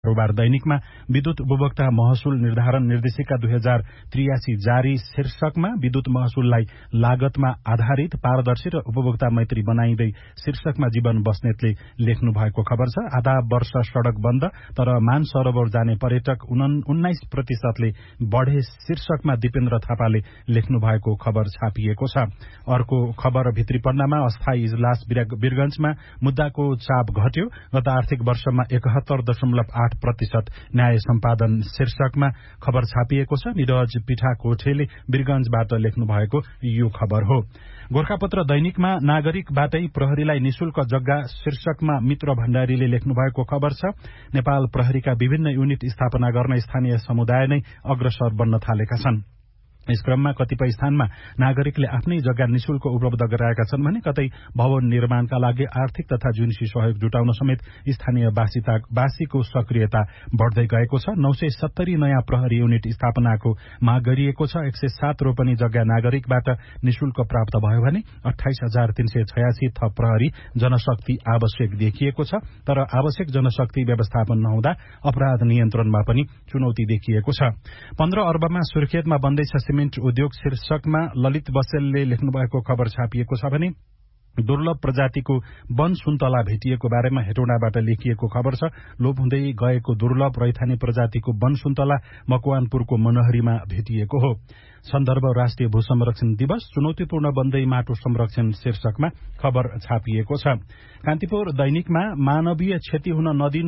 कारोबार दैनिकमा विद्युत उपभोक्ता महसुल निर्धारण निर्देशिका 2083 जारी शीर्षकमा विद्युत महसुललाई लागतमा आधारित पारदर्शी र उपभोक्ता मैत्री बनाइँदै शीर्षकमा जीवन बस्नेतले लेख्नु भएको खबर छ। आधा वर्ष सड़क बन्द तर मानसरोवर जाने पर्यटक 19% बढ़े शीर्षकमा दिपेन्द्र थापाले लेख्नु भएको खबर छापिएको छ। अर्को खबर भित्री पन्नामा अस्थायी इजलास वीरगंजमा मुद्दाको चाप घट्यो। गत आर्थिक वर्षमा 71.8% न्याय सम्पादन शीर्षकमा खबर छापिएको छ। निरज पिठाकोठेले वीरगंजबाट लेख्नु भएको यो खबर हो। गोरखापत्र दैनिकमा नागरिकबाटै प्रहरीलाई निशुल्क जग्गा शीर्षकमा मित्र भण्डारीले लेख्नु भएको खबर छ। नेपाल प्रहरीका विभिन्न युनिट स्थापना गर्न स्थानीय समुदाय नै अग्रसर बन्न थालेका छन्। यस क्रममा कतिपय स्थानमा नागरिकले आफ्नै जग्गा निशुल्क उपलब्ध गराएका छन् भने कतै भवन निर्माणका लागि आर्थिक तथा जुन्सी सहयोग जुटाउन समेत स्थानीय वासीको सक्रियता बढ्दै गएको छ। 970 नयाँ प्रहरी युनिट स्थापनाको माग गरिएको छ। 107 रोपनी जग्गा नागरिकबाट निशुल्क प्राप्त भयो भने 28,386 थप प्रहरी जनशक्ति आवश्यक देखिएको छ। तर आवश्यक जनशक्ति व्यवस्थापन नहुँदा अपराध नियन्त्रणमा पनि चुनौती देखिएको छ। 15 अर्बमा सुर्खेतमा बन्दैछ सिमेन्ट उद्योग शीर्षकमा ललित बसेलले लेख्नु भएको खबर छापिएको छ भने दुर्लभ प्रजातिको वन सुन्तला भेटिएको बारेमा हेटौडाबाट लेखिएको खबर छ। लोप हुँदै गएको दुर्लभ रैथाने प्रजातिको वन सुन्तला मकवानपुरको मनहरीमा भेटिएको हो। सन्दर्भ राष्ट्रिय भू संरक्षण दिवस चुनौतीपूर्ण बन्दै माटो संरक्षण शीर्षकमा खबर छापिएको छ। कान्तिपुर दैनिकमा मानवीय क्षति हुन नदिन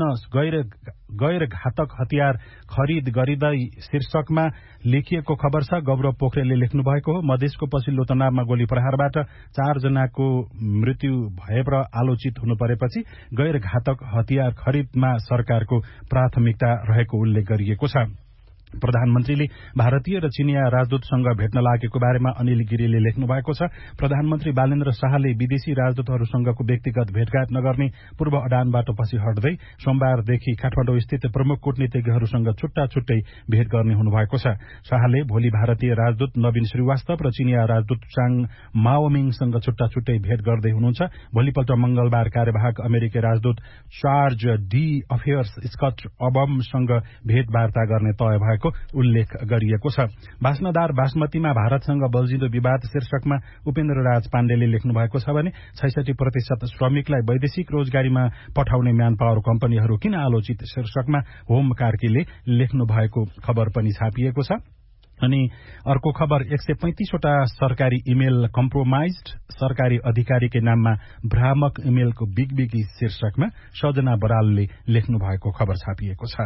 गैर घातक हतियार खरिद गरिँदै शीर्षकमा लेखिएको खबर छ। गौरव पोखरेलले लेख्नु भएको हो। मधेसको पछिल्लो तनावमा गोली प्रहारबाट 4 जनाको मृत्यु भए र आलोचित हुनु परेपछि गैर घातक हतियार खरिदमा सरकारको प्राथमिकता रहेको उल्लेख गरिएको छ। प्रधानमन्त्रीले भारतीय र चिनिया राजदूतसँग भेट्न लागेको बारेमा अनिल गिरीले लेख्नु भएको छ। प्रधानमन्त्री बालेन्द्र शाहले विदेशी राजदूतहरूसँगको व्यक्तिगत भेटघाट नगर्ने पूर्व अडानबाट पछि हट्दै सोमबारदेखि काठमाडौँ स्थित प्रमुख कूटनीतिज्ञहरूसँग छुट्टा छुट्टै भेट गर्ने हुनुभएको छ। शाहले भोलि भारतीय राजदूत नवीन श्रीवास्तव र चिनिया राजदूत चाङ माओमिङसँग छुट्टा छुट्टै भेट गर्दै हुनुहुन्छ। भोलिपल्ट मंगलबार कार्यवाहक अमेरिकी राजदूत चार्ज डी अफेयर्स स्कट अबमसँग भेटवार्ता गर्ने तय भएको उल्लेख गरिएको छ। वास्नदार बासमतीमा भारतसँग बल्झिँदो विवाद शीर्षकमा उपेन्द्र राज पाण्डेले लेख्नु भएको छ भने 66% श्रमिकलाई वैदेशिक रोजगारीमा पठाउने म्यान पावर कम्पनीहरू किन आलोचित शीर्षकमा होम कार्कीले लेख्नु भएको खबर पनि छापिएको छ। अनि अर्को खबर 135 वटा सरकारी इमेल कम्प्रोमाइज्ड सरकारी अधिकारीकै नाममा भ्रामक इमेलको बिगबिगी शीर्षकमा सजना बरालले लेख्नु भएको खबर छापिएको छ।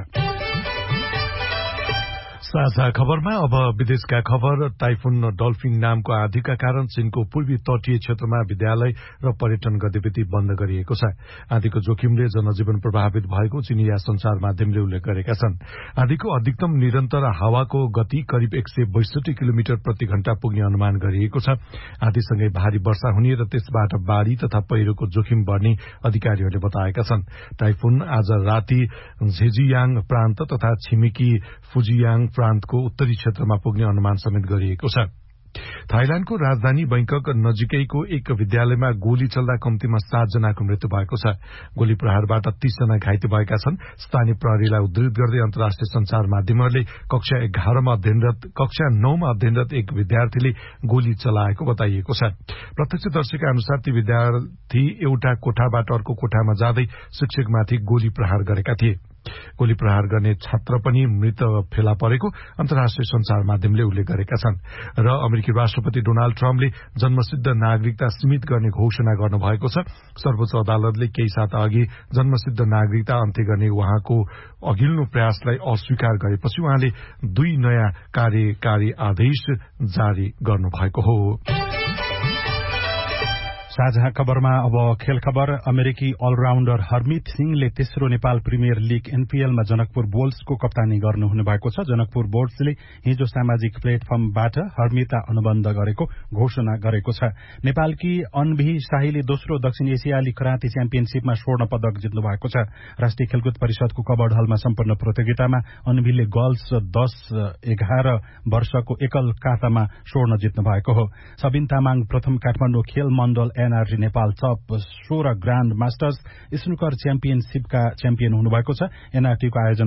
साझा खबरमा अब विदेशका खबर। टाइफुन डल्फिन नामको आँधीका कारण चीनको पूर्वी तटीय क्षेत्रमा विद्यालय र पर्यटन गतिविधि बन्द गरिएको छ। आँधीको जोखिमले जनजीवन प्रभावित भएको चिनिया संचार माध्यमले उल्लेख गरेका छन्। आँधीको अधिकतम निरन्तर हावाको गति करिब 162 किलोमिटर प्रति घण्टा पुग्ने अनुमान गरिएको छ। आँधीसँगै भारी वर्षा हुने र त्यसबाट बाढ़ी तथा पहिरोको जोखिम बढ़ने अधिकारीहरूले बताएका छन्। टाइफुन आज राति झेजियाङ प्रान्त तथा छिमेकी फुजियाङ प्रान्तको उत्तरी क्षेत्रमा पुग्ने अनुमान समेत गरिएको छ। थाइल्याण्डको राजधानी बैंकक नजिकैको एक विद्यालयमा गोली चल्दा कम्तीमा 7 जनाको मृत्यु भएको छ। गोली प्रहारबाट 30 जना घाइते भएका छन्। स्थानीय प्रहरीलाई उद्धृत गर्दै अन्तर्राष्ट्रिय संचार माध्यमहरूले कक्षा 9मा अध्ययनरत एक विद्यार्थीले गोली चलाएको बताइएको छ। प्रत्यक्षदर्शीका अनुसार ती विद्यार्थी एउटा कोठाबाट अर्को कोठामा जाँदै शिक्षकमाथि गोली प्रहार गरेका थिए। गोली प्रहार गर्ने छात्र पनि मृत फेला परेको अन्तर्राष्ट्रिय संचार माध्यमले उल्लेख गरेका छन्। र अमेरिकी राष्ट्रपति डोनाल्ड ट्रम्पले जन्मसिद्ध नागरिकता सीमित गर्ने घोषणा गर्नुभएको छ। सर्वोच्च अदालतले केही साता अघि जन्मसिद्ध नागरिकता अन्त्य गर्ने उहाँको अघिल्लो प्रयासलाई अस्वीकार गरेपछि उहाँले 2 नयाँ कार्यकारी आदेश जारी गर्नुभएको हो। साझा खबरमा अब खेल खबर। अमेरिकी अलराउण्डर हरमित सिंहले तेस्रो नेपाल प्रिमियर लीग एनपीएलमा जनकपुर बोल्ट्सको कप्तानी गर्नुहुने भएको छ। जनकपुर बोल्ट्सले हिजो सामाजिक प्लेटफर्मबाट हरमितलाई अनुबन्ध गरेको घोषणा गरेको छ। नेपालकी अनभी शाहीले दोस्रो दक्षिण एसियाली कराते च्याम्पियनशीपमा स्वर्ण पदक जित्नु भएको छ। राष्ट्रिय खेलकुद परिषदको कबड हलमा सम्पन्न प्रतियोगितामा अनभीले गर्ल्स 10-11 वर्षको एकल कातामा स्वर्ण जित्नु भएको हो। सबिन तामाङ प्रथम काठमाडौँ खेल मण्डल NRT Nepal top 16 grand masters snooker च्याम्पियनशीपका champion हुनुभएको छ। एनआरटीको आयोजना